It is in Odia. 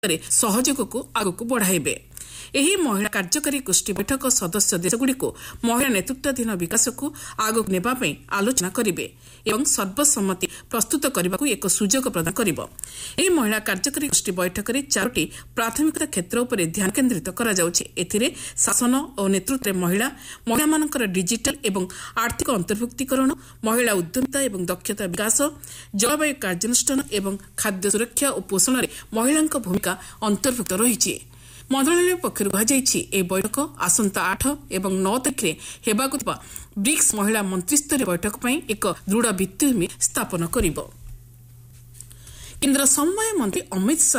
सहयोग को आगक बढ़ाइबे। ଏହି ମହିଳା କାର୍ଯ୍ୟକାରୀ ଗୋଷ୍ଠୀ ବୈଠକ ସଦସ୍ୟ ଦେଶଗୁଡ଼ିକୁ ମହିଳା ନେତୃତ୍ୱାଧୀନ ବିକାଶକୁ ଆଗକୁ ନେବା ପାଇଁ ଆଲୋଚନା କରିବେ ଏବଂ ସର୍ବସମ୍ମତି ପ୍ରସ୍ତୁତ କରିବାକୁ ଏକ ସୁଯୋଗ ପ୍ରଦାନ କରିବ। ଏହି ମହିଳା କାର୍ଯ୍ୟକାରୀ ଗୋଷ୍ଠୀ ବୈଠକରେ 4ଟି ପ୍ରାଥମିକତା କ୍ଷେତ୍ର ଉପରେ ଧ୍ୟାନ କେନ୍ଦ୍ରିତ କରାଯାଉଛି। ଏଥିରେ ଶାସନ ଓ ନେତୃତ୍ୱରେ ମହିଳାମାନଙ୍କର ଡିଜିଟାଲ ଏବଂ ଆର୍ଥିକ ଅନ୍ତର୍ଭୁକ୍ତିକରଣ, ମହିଳା ଉଦ୍ୟମିତା ଏବଂ ଦକ୍ଷତା ବିକାଶ, ଜଳବାୟୁ କାର୍ଯ୍ୟାନୁଷ୍ଠାନ ଏବଂ ଖାଦ୍ୟ ସୁରକ୍ଷା ଓ ପୋଷଣରେ ମହିଳାଙ୍କ ଭୂମିକା ଅନ୍ତର୍ଭୁକ୍ତ ରହିଛି। ମନ୍ତ୍ରଣାଳୟ ପକ୍ଷରୁ କୁହାଯାଇଛି ଏହି ବୈଠକ ଆସନ୍ତା 8 ଏବଂ 9 ତାରିଖରେ ହେବାକୁ ଥିବା ବ୍ରିକ୍ସ ମହିଳା ମନ୍ତ୍ରୀସ୍ତରୀୟ ବୈଠକ ପାଇଁ ଏକ ଦୃଢ଼ ଭିତ୍ତିଭୂମି ସ୍ଥାପନ କରିବ। କେନ୍ଦ୍ର ସମବାୟ ମନ୍ତ୍ରୀ ଅମିତ ଶାହ